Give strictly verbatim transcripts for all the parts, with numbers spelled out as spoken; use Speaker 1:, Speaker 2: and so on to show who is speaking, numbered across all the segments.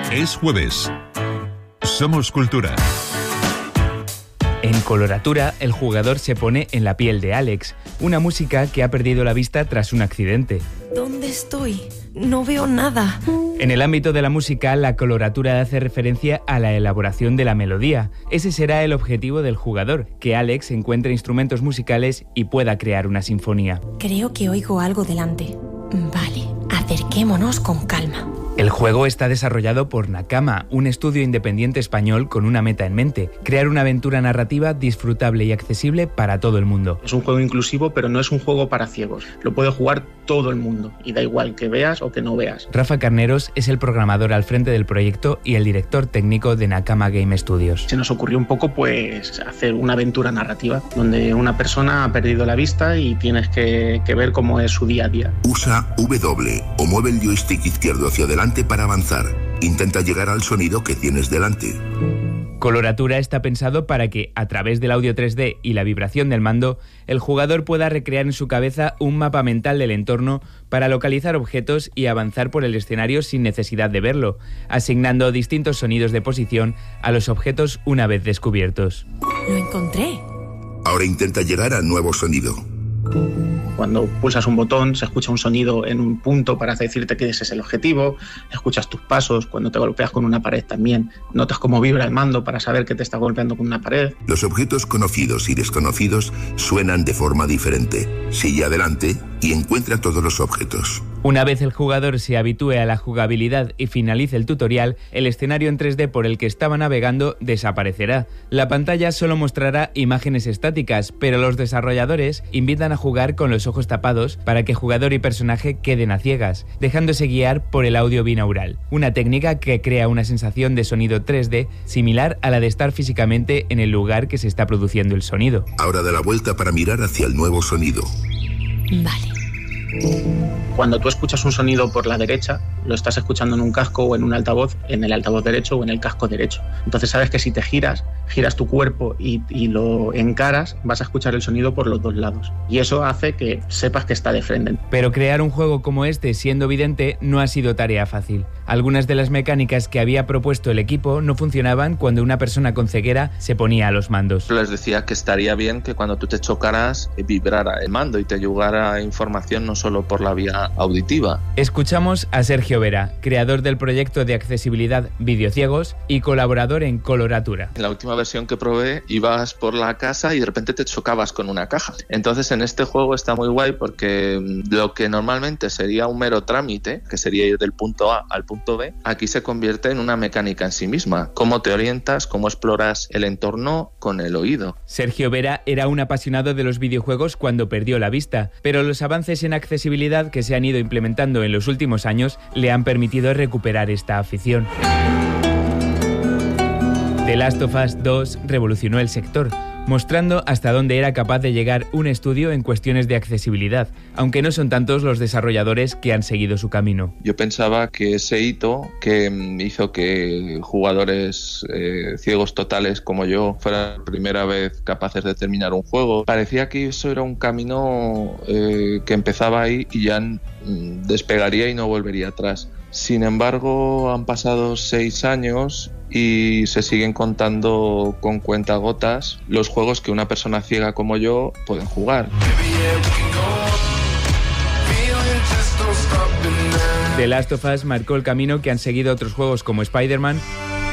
Speaker 1: Es jueves. Somos Cultura.
Speaker 2: En Coloratura, el jugador se pone en la piel de Alex, una música que ha perdido la vista tras un accidente.
Speaker 3: ¿Dónde estoy? No veo nada.
Speaker 2: En el ámbito de la música, la coloratura hace referencia a la elaboración de la melodía. Ese será el objetivo del jugador, que Alex encuentre instrumentos musicales y pueda crear una sinfonía.
Speaker 3: Creo que oigo algo delante. Vale, acerquémonos con calma.
Speaker 2: El juego está desarrollado por Nakama, un estudio independiente español con una meta en mente: crear una aventura narrativa disfrutable y accesible para todo el mundo.
Speaker 4: Es un juego inclusivo, pero no es un juego para ciegos. Lo puede jugar todo el mundo, y da igual que veas o que no veas.
Speaker 2: Rafa Carneros es el programador al frente del proyecto y el director técnico de Nakama Game Studios.
Speaker 4: Se nos ocurrió un poco pues hacer una aventura narrativa, donde una persona ha perdido la vista y tienes que, que ver cómo es su día a día.
Speaker 5: Usa W o mueve el joystick izquierdo hacia adelante para avanzar. Intenta llegar al sonido que tienes delante.
Speaker 2: Coloratura está pensado para que, a través del audio tres D y la vibración del mando, el jugador pueda recrear en su cabeza un mapa mental del entorno para localizar objetos y avanzar por el escenario sin necesidad de verlo, asignando distintos sonidos de posición a los objetos una vez descubiertos.
Speaker 3: Lo encontré.
Speaker 5: Ahora intenta llegar al nuevo sonido.
Speaker 4: Cuando pulsas un botón se escucha un sonido en un punto para decirte que ese es el objetivo, escuchas tus pasos, cuando te golpeas con una pared también notas cómo vibra el mando para saber que te está golpeando con una pared.
Speaker 5: Los objetos conocidos y desconocidos suenan de forma diferente. Sigue adelante y encuentra todos los objetos.
Speaker 2: Una vez el jugador se habitúe a la jugabilidad y finalice el tutorial, el escenario en tres D por el que estaba navegando desaparecerá. La pantalla solo mostrará imágenes estáticas, pero los desarrolladores invitan a jugar con los ojos tapados para que jugador y personaje queden a ciegas, dejándose guiar por el audio binaural, una técnica que crea una sensación de sonido tres D similar a la de estar físicamente en el lugar que se está produciendo el sonido.
Speaker 5: Ahora da la vuelta para mirar hacia el nuevo sonido.
Speaker 3: Vale.
Speaker 4: Cuando tú escuchas un sonido por la derecha, lo estás escuchando en un casco o en un altavoz, en el altavoz derecho o en el casco derecho. Entonces sabes que si te giras, giras tu cuerpo y, y lo encaras, vas a escuchar el sonido por los dos lados. Y eso hace que sepas que está de frente.
Speaker 2: Pero crear un juego como este siendo vidente no ha sido tarea fácil. Algunas de las mecánicas que había propuesto el equipo no funcionaban cuando una persona con ceguera se ponía a los mandos.
Speaker 6: Les decía que estaría bien que cuando tú te chocaras vibrara el mando y te llegara información no solo por la vía auditiva.
Speaker 2: Escuchamos a Sergio Vera, creador del proyecto de accesibilidad Videociegos y colaborador en Coloratura.
Speaker 6: En la última versión que probé, ibas por la casa y de repente te chocabas con una caja. Entonces en este juego está muy guay porque lo que normalmente sería un mero trámite, que sería ir del punto A al punto B, aquí se convierte en una mecánica en sí misma. Cómo te orientas, cómo exploras el entorno con el oído.
Speaker 2: Sergio Vera era un apasionado de los videojuegos cuando perdió la vista, pero los avances en accesibilidad que se han ido implementando en los últimos años le han permitido recuperar esta afición. The Last of Us dos revolucionó el sector, mostrando hasta dónde era capaz de llegar un estudio en cuestiones de accesibilidad, aunque no son tantos los desarrolladores que han seguido su camino.
Speaker 6: Yo pensaba que ese hito que hizo que jugadores eh, ciegos totales como yo fueran la primera vez capaces de terminar un juego, parecía que eso era un camino eh, que empezaba ahí y ya mm, despegaría y no volvería atrás. Sin embargo, han pasado seis años y se siguen contando con cuentagotas los juegos que una persona ciega como yo pueden jugar.
Speaker 2: The Last of Us marcó el camino que han seguido otros juegos como Spider-Man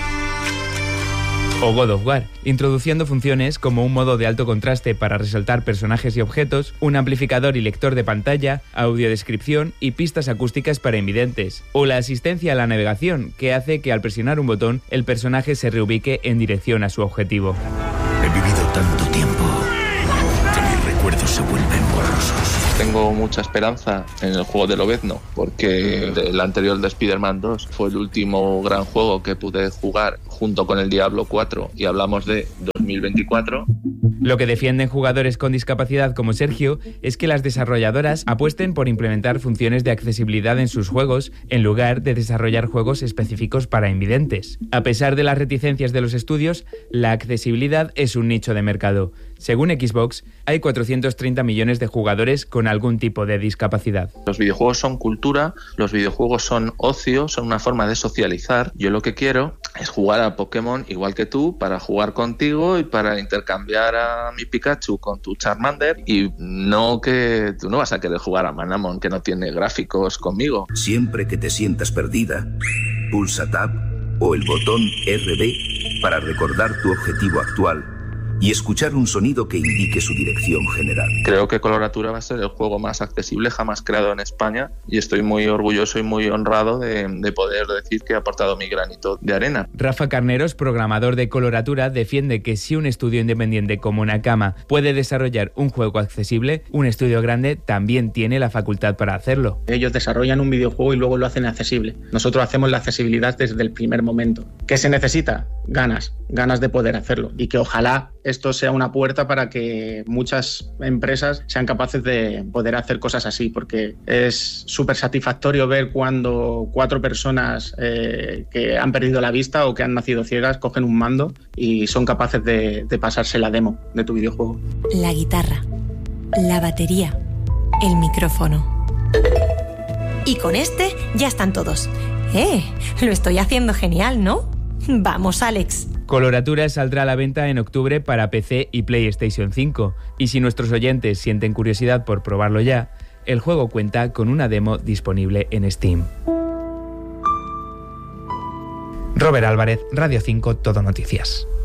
Speaker 2: o God of War, introduciendo funciones como un modo de alto contraste para resaltar personajes y objetos, un amplificador y lector de pantalla, audiodescripción y pistas acústicas para invidentes, o la asistencia a la navegación, que hace que al presionar un botón el personaje se reubique en dirección a su objetivo.
Speaker 5: He vivido tanto tiempo que mis recuerdos se vuelven borrosos.
Speaker 6: Tengo mucha esperanza en el juego de Lobezno, porque el anterior de Spider-Man dos fue el último gran juego que pude jugar junto con el Diablo cuatro y hablamos de dos mil veinticuatro.
Speaker 2: Lo que defienden jugadores con discapacidad como Sergio es que las desarrolladoras apuesten por implementar funciones de accesibilidad en sus juegos en lugar de desarrollar juegos específicos para invidentes. A pesar de las reticencias de los estudios, la accesibilidad es un nicho de mercado. Según Xbox, hay cuatrocientos treinta millones de jugadores con algún tipo de discapacidad.
Speaker 6: Los videojuegos son cultura, los videojuegos son ocio, son una forma de socializar. Yo lo que quiero es jugar a Pokémon igual que tú, para jugar contigo y para intercambiar a mi Pikachu con tu Charmander, y no que tú no vas a querer jugar a Manamon, que no tiene gráficos, conmigo.
Speaker 5: Siempre que te sientas perdida, pulsa Tab o el botón R B para recordar tu objetivo actual y escuchar un sonido que indique su dirección general.
Speaker 6: Creo que Coloratura va a ser el juego más accesible jamás creado en España, y estoy muy orgulloso y muy honrado de, de poder decir que he aportado mi granito de arena.
Speaker 2: Rafa Carneros, programador de Coloratura, defiende que si un estudio independiente como Nakama puede desarrollar un juego accesible, un estudio grande también tiene la facultad para hacerlo.
Speaker 4: Ellos desarrollan un videojuego y luego lo hacen accesible. Nosotros hacemos la accesibilidad desde el primer momento. ¿Qué se necesita? Ganas, ganas de poder hacerlo, y que ojalá esto sea una puerta para que muchas empresas sean capaces de poder hacer cosas así, porque es súper satisfactorio ver cuando cuatro personas eh, que han perdido la vista o que han nacido ciegas cogen un mando y son capaces de, de pasarse la demo de tu videojuego.
Speaker 3: La guitarra, la batería, el micrófono. Y con este ya están todos. ¡Eh! Lo estoy haciendo genial, ¿no? Vamos, Alex.
Speaker 2: Coloratura saldrá a la venta en octubre para P C y PlayStation cinco, y si nuestros oyentes sienten curiosidad por probarlo ya, el juego cuenta con una demo disponible en Steam.
Speaker 7: Robert Álvarez, Radio cinco, Todo Noticias.